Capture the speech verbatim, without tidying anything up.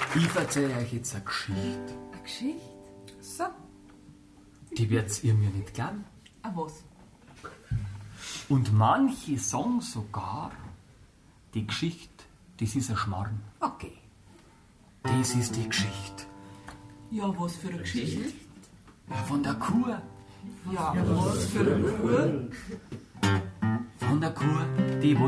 Ich erzähle euch jetzt eine Geschichte. Eine Geschichte? So. Die wird's ihr mir nicht glauben. A was? Und manche sagen sogar, die Geschichte, das ist ein Schmarrn. Okay. Das ist die Geschichte. Ja, was für eine Geschichte? Ja, von der Kuh. Ja, was für eine Kuh? Von der Kuh, die wo